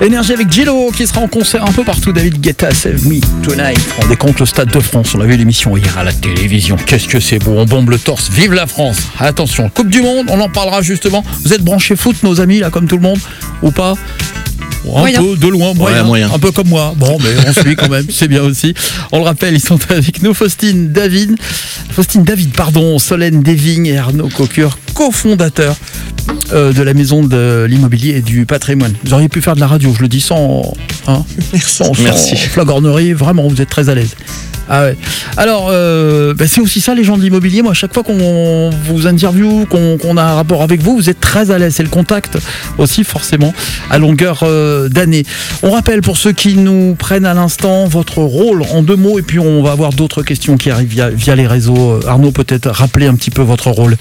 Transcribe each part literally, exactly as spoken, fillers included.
Énergie avec Gillo qui sera en concert un peu partout. David Guetta, Save Me Tonight. On rendez compte le Stade de France. On a vu l'émission hier à la télévision. Qu'est-ce que c'est beau, on bombe le torse. Vive la France. Attention, Coupe du Monde, on en parlera justement. Vous êtes branchés foot, nos amis, là, comme tout le monde, ou pas? Un moyen. peu de loin, moyen, ouais, moyen. Un peu comme moi. Bon, mais on suit quand même, c'est bien aussi. On le rappelle, ils sont avec nous, Faustine David, Faustine David, pardon, Solène Desvignes et Arnaud Coccure, cofondateurs euh, de la Maison de l'Immobilier et du Patrimoine. Vous auriez pu faire de la radio, je le dis sans, hein, sans, sans Merci. flagornerie, vraiment, vous êtes très à l'aise. Ah ouais. Alors, euh, bah c'est aussi ça les gens de l'immobilier. Moi, à chaque fois qu'on vous interviewe, qu'on, qu'on a un rapport avec vous, vous êtes très à l'aise. C'est le contact aussi, forcément, à longueur euh, d'année. On rappelle pour ceux qui nous prennent à l'instant votre rôle en deux mots, et puis on va avoir d'autres questions qui arrivent via, via les réseaux. Arnaud, peut-être rappeler un petit peu votre rôle.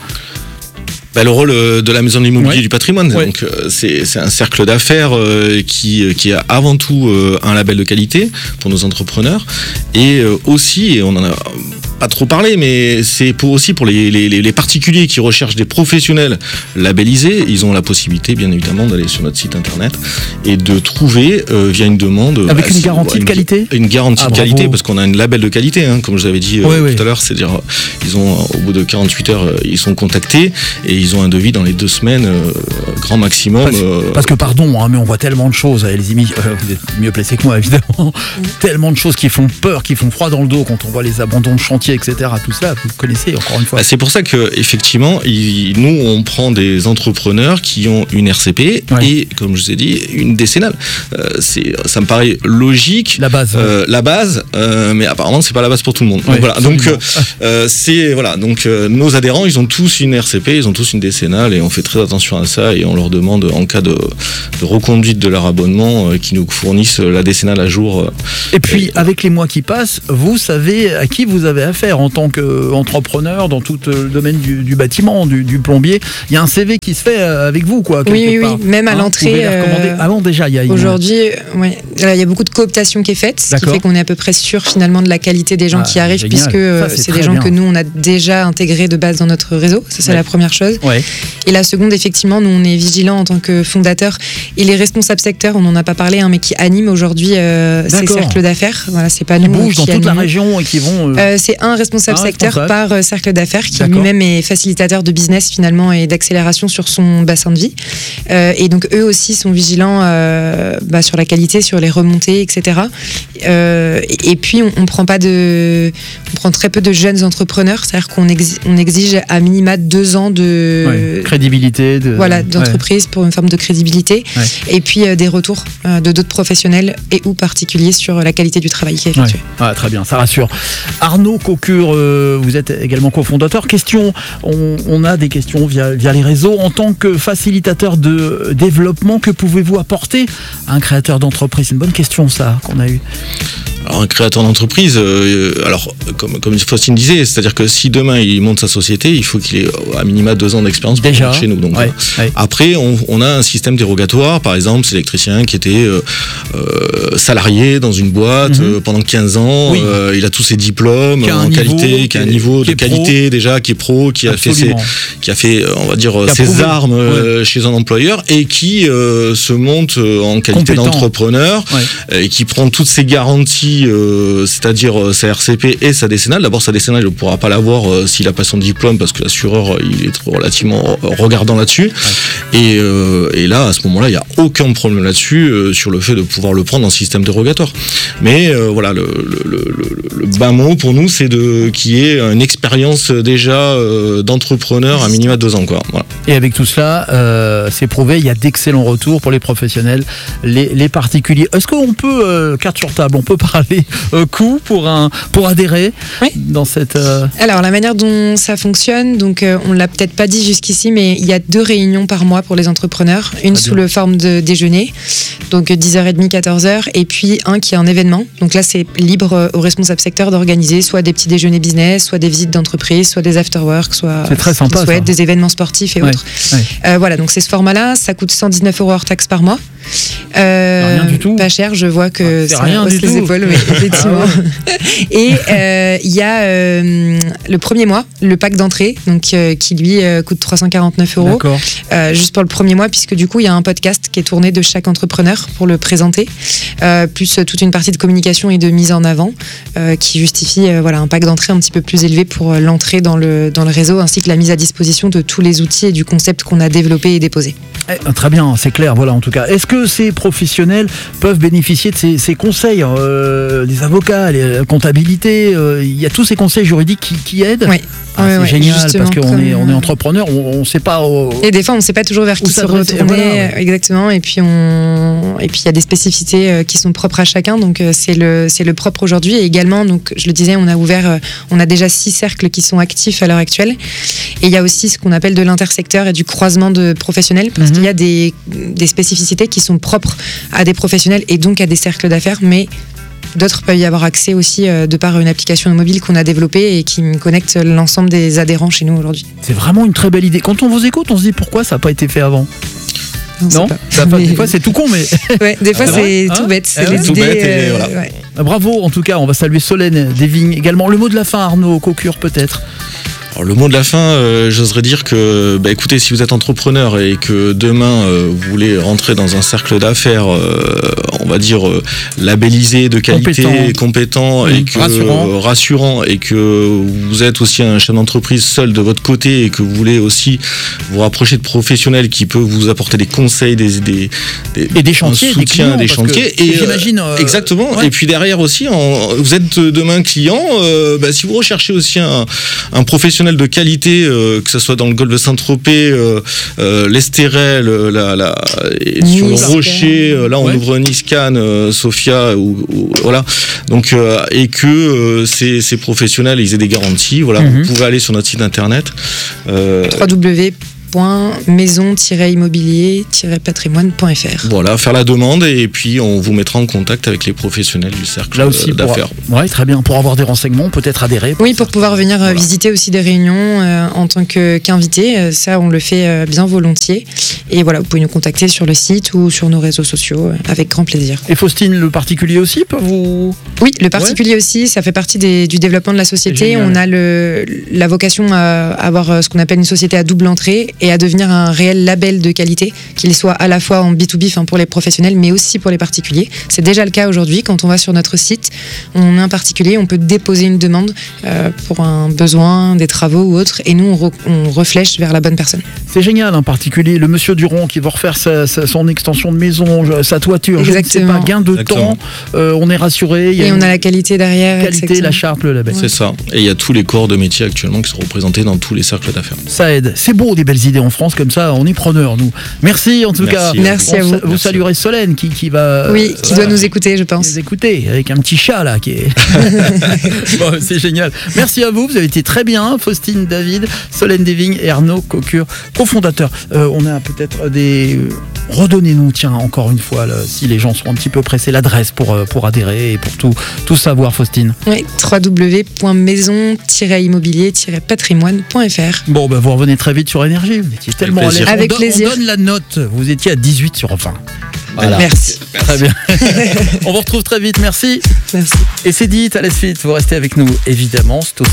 Bah, le rôle de la Maison de l'Immobilier Ouais. du Patrimoine, Ouais. donc euh, c'est, c'est un cercle d'affaires euh, qui, qui a avant tout euh, un label de qualité pour nos entrepreneurs, et euh, aussi, et on en a pas trop parlé, mais c'est pour aussi pour les, les, les particuliers qui recherchent des professionnels labellisés. Ils ont la possibilité, bien évidemment, d'aller sur notre site internet et de trouver euh, via une demande Avec bah, une si- garantie ouais, de une, qualité une garantie Ah, de bravo. qualité, parce qu'on a un label de qualité, hein, comme je vous avais dit euh, Oui, tout oui. à l'heure, c'est-à-dire euh, ils ont au bout de quarante-huit heures, euh, ils sont contactés et ils ont un devis dans les deux semaines, euh, grand maximum. Parce, euh, parce que pardon, hein, mais on voit tellement de choses. Les imi- euh, vous êtes mieux placés que moi, évidemment. Tellement de choses qui font peur, qui font froid dans le dos quand on voit les abandons de chantier, et cetera. Tout ça, vous le connaissez encore une fois. Bah, c'est pour ça que effectivement, il- nous on prend des entrepreneurs qui ont une R C P Ouais. et, comme je vous ai dit, une décennale. Euh, c'est, ça me paraît logique. La base. Euh, la base, euh, mais apparemment c'est pas la base pour tout le monde. Ouais, donc voilà. Donc absolument. euh, euh, c'est voilà. Donc euh, nos adhérents, ils ont tous une R C P, ils ont tous une décennale et on fait très attention à ça et on leur demande en cas de, de reconduite de leur abonnement euh, qu'ils nous fournissent la décennale à jour. Euh, Et puis, avec les mois qui passent, vous savez à qui vous avez affaire en tant qu'entrepreneur dans tout le domaine du, du bâtiment, du, du plombier. Il y a un C V qui se fait avec vous, quoi. Oui, quelque oui, oui. part. Même à Hein, l'entrée, vous pouvez les recommander. euh, Ah bon, déjà, il y a une- Aujourd'hui, ouais, il y a beaucoup de cooptation qui est faite, ce qui D'accord. fait qu'on est à peu près sûr finalement de la qualité des gens Ah, qui arrivent, génial. puisque euh, Ça, c'est c'est très des gens bien. que nous on a déjà intégrés de base dans notre réseau. Ça, c'est Ouais. la première chose. Ouais. Et la seconde, effectivement, nous on est vigilants en tant que fondateurs et les responsables secteurs, on n'en a pas parlé, hein, mais qui animent aujourd'hui euh, ces D'accord. cercles d'affaires. Voilà, c'est pas Qui nous bougent dans qui toute la animons. région et qui vont. euh, Euh, c'est un responsable Un secteur responsable. par euh, cercle d'affaires qui D'accord. lui-même est facilitateur de business finalement et d'accélération sur son bassin de vie. Euh, et donc eux aussi sont vigilants euh, bah, sur la qualité, sur les remontées, et cetera. Euh, et, et puis on, on prend pas de, on prend très peu de jeunes entrepreneurs, c'est-à-dire qu'on exi- on exige à minima deux ans de ouais, crédibilité. De, voilà, ouais. d'entreprise pour une forme de crédibilité, Ouais. et puis euh, des retours euh, de d'autres professionnels et ou particuliers sur la qualité du travail qui est effectué. Ouais. Ah, très bien, ça rassure. Arnaud Coccure, euh, vous êtes également cofondateur. Question, on, on a des questions via, via les réseaux. En tant que facilitateur de développement, que pouvez-vous apporter à un créateur d'entreprise? C'est une bonne question, ça, qu'on a eu. Alors un créateur d'entreprise, euh, alors comme comme Faustine disait, c'est-à-dire que si demain il monte sa société, il faut qu'il ait à minima deux ans d'expérience pour Déjà, venir chez nous. Donc ouais, voilà. ouais. Après, on, on a un système dérogatoire. Par exemple, c'est l'électricien qui était euh, euh, salarié dans une boîte Mhm. euh, pendant quinze ans. Oui. Euh, il a tous ses diplômes Qui a un en niveau, qualité, qui a un qui est- niveau qui de est pro. qualité déjà, qui est pro, qui a fait ses, Absolument. qui a fait, euh, on va dire, Qui a ses prouvé. armes euh, chez un employeur et qui euh, se monte euh, en qualité Compétent. d'entrepreneur Ouais. et qui prend toutes ses garanties, euh, c'est-à-dire euh, sa R C P et sa décennale. D'abord, sa décennale, il ne pourra pas l'avoir euh, s'il n'a pas son diplôme parce que l'assureur, euh, il est relativement regardant là-dessus. Et, euh, et là, à ce moment-là, il n'y a aucun problème là-dessus euh, sur le fait de pouvoir le prendre en système dérogatoire. Mais euh, voilà, le, le, le, le, le bas mot pour nous, c'est de qu'il y ait une expérience déjà euh, d'entrepreneur à minima deux ans, quoi. Voilà. Et avec tout cela, euh, c'est prouvé, il y a d'excellents retours pour les professionnels, les, les particuliers. Est-ce qu'on peut, euh, carte sur table, on peut parler euh, coût pour, un, pour adhérer Oui. dans cette... euh, Alors la manière dont ça fonctionne, donc euh, on l'a peut-être pas dit jusqu'ici, mais il y a deux réunions par mois pour les entrepreneurs, une Très sous bien. le forme de déjeuner, donc dix heures trente, quatorze heures, et puis un qui est un événement. Donc là c'est libre euh, aux responsables secteurs d'organiser soit des petits déjeuners business, soit des visites d'entreprise, soit des after-work, soit C'est très sympa, soit ça. des événements sportifs et Ouais, autres. ouais. Euh, voilà, donc c'est ce format-là, ça coûte cent dix-neuf euros hors taxe par mois. Euh, Rien du tout. Pas cher, je vois que Ah, c'est ça rien hausse du les tout. épaules, mais effectivement. Et euh, il y a euh, le premier mois, le pack d'entrée, donc euh, qui lui euh, coûte trois cent quarante-neuf euros. D'accord. Euh, juste pour le premier mois, puisque du coup, il y a un podcast qui est tourné de chaque entrepreneur pour le présenter, euh, plus toute une partie de communication et de mise en avant euh, qui justifie euh, voilà, un pack d'entrée un petit peu plus élevé pour euh, l'entrée dans le, dans le réseau, ainsi que la mise à disposition de tous les outils et du concept qu'on a développé et déposé. Eh, très bien, c'est clair, voilà en tout cas. Est-ce que ces professionnels peuvent bénéficier de ces, ces conseils, euh, les avocats, les comptabilités, euh, il y a tous ces conseils juridiques qui, qui aident. Oui. Ah, Ouais, c'est ouais, génial justement, parce qu'on comme, est, on est euh, entrepreneur, on ne sait pas. euh, Et des fois, on ne sait pas toujours vers Où qui se s'adresser, retourner, voilà, ouais. exactement. Et puis, on, et puis il y a des spécificités euh, qui sont propres à chacun. Donc, euh, c'est le, c'est le propre aujourd'hui. Et également, donc, je le disais, on a ouvert, euh, on a déjà six cercles qui sont actifs à l'heure actuelle. Et il y a aussi ce qu'on appelle de l'intersecteur et du croisement de professionnels, parce Mhm. qu'il y a des, des spécificités qui sont propres à des professionnels et donc à des cercles d'affaires, mais d'autres peuvent y avoir accès aussi euh, de par une application mobile qu'on a développée et qui connecte l'ensemble des adhérents chez nous aujourd'hui. C'est vraiment une très belle idée. Quand on vous écoute, on se dit pourquoi ça n'a pas été fait avant. On sait Non, pas. Ça a pas- Mais- Des fois, c'est tout con, mais Ouais, des fois Ah ouais c'est Hein tout bête, c'est Ah ouais les Tout idées. bête et euh, voilà. ouais. bravo. En tout cas, on va saluer Solène Desvignes également. Le mot de la fin, Arnaud Cocure, peut-être. Alors, le mot de la fin, euh, j'oserais dire que, bah, écoutez, si vous êtes entrepreneur et que demain euh, vous voulez rentrer dans un cercle d'affaires, euh, on va dire euh, labellisé, de qualité, Compétent. compétent, Mmh, et que rassurant. euh, rassurant, et que vous êtes aussi un chef d'entreprise seul de votre côté et que vous voulez aussi vous rapprocher de professionnels qui peuvent vous apporter des conseils, des, des, des Et des chantiers, un des soutien, clients, des parce que chantiers. Et euh, j'imagine, euh, exactement. ouais. Et puis derrière aussi, en- vous êtes demain client. euh, bah, si vous recherchez aussi un, un professionnel de qualité, euh, que ce soit dans le golfe de Saint-Tropez, euh, euh, l'Estérel, euh, la, la, et sur le Nice, Rocher, euh, là on Ouais. ouvre Nice Cannes, euh, Sofia, ou, ou- voilà. Donc euh, et que euh, ces, ces professionnels ils aient des garanties. Voilà, Mhm. vous pouvez aller sur notre site internet. Euh, w w w point maison tiret immobilier tiret patrimoine point f r. Voilà, faire la demande et puis on vous mettra en contact avec les professionnels du cercle Là aussi, euh, pour, d'affaires. ouais, très bien. Pour avoir des renseignements, peut-être adhérer. Oui, pour pouvoir venir euh, Voilà. visiter aussi des réunions euh, en tant que- qu'invité. Euh, ça, on le fait euh, bien volontiers. Et voilà, vous pouvez nous contacter sur le site ou sur nos réseaux sociaux euh, avec grand plaisir. Et Faustine, le particulier aussi, peut vous. Oui, le particulier aussi, ça fait partie des- du développement de la société. génial. On a le, la vocation à avoir euh, ce qu'on appelle une société à double entrée et à devenir un réel label de qualité, qu'il soit à la fois en B deux B, enfin pour les professionnels, mais aussi pour les particuliers. C'est déjà le cas aujourd'hui. Quand on va sur notre site, on est un particulier, on peut déposer une demande euh, pour un besoin, des travaux ou autre, et nous, on, re- on reflèche vers la bonne personne. C'est génial, un particulier. Le monsieur Duron qui va refaire sa- sa- son extension de maison, je- sa toiture, je ne sais Exactement. pas, gain de Exactement. temps. euh, on est rassuré. Il y a Et on une a la qualité derrière. qualité, exactement. la charte, le label. C'est ça. Et il y a tous les corps de métier actuellement qui sont représentés dans tous les cercles d'affaires. Ça aide. C'est beau, des belles idées en France comme ça. On est preneurs, nous. Merci en tout Merci cas. à vous. Merci à On vous. sa- Vous Merci. saluerez Solène qui, qui va. Oui, qui euh, doit nous écouter, je pense. nous écouter avec un petit chat là qui est. Bon, c'est génial. Merci à vous. Vous avez été très bien. Faustine David, Solène Desvignes et Arnaud Cocure, cofondateur. Euh, on a peut-être des. Redonnez-nous, tiens, encore une fois, là, si les gens sont un petit peu pressés, l'adresse pour, euh, pour adhérer et pour tout, tout savoir, Faustine. Oui, w w w point maison tiret immobilier tiret patrimoine point f r. Bon, bah, vous revenez très vite sur Énergie. Vous étiez tellement à plaisir. l'aise. On Avec donne- plaisir. On donne la note. Vous étiez à dix-huit sur vingt. Voilà. Merci. Très bien. On vous retrouve très vite. Merci. Merci. Et c'est dit, à la suite. Vous restez avec nous, évidemment. C'est aussi